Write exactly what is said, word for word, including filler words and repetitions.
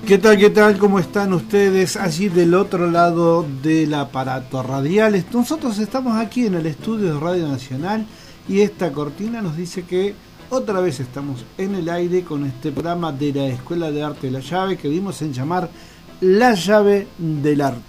¿Qué tal, qué tal? ¿Cómo están ustedes allí del otro lado del aparato radial? Nosotros estamos aquí en el estudio de Radio Nacional y esta cortina nos dice que otra vez estamos en el aire con este programa de la Escuela de Arte de la Llave que dimos en llamar La Llave del Arte.